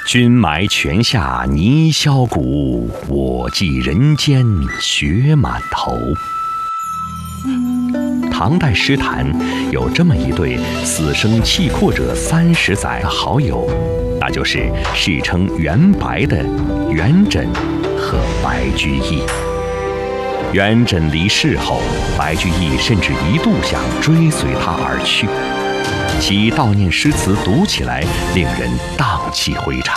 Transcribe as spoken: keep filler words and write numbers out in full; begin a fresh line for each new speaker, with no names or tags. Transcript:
君埋泉下泥销骨，我寄人间雪满头。唐代诗坛有这么一对死生契阔者三十载的好友，那就是世称元白的元稹和白居易。元稹离世后，白居易甚至一度想追随他而去，其悼念诗词读起来令人荡气回肠。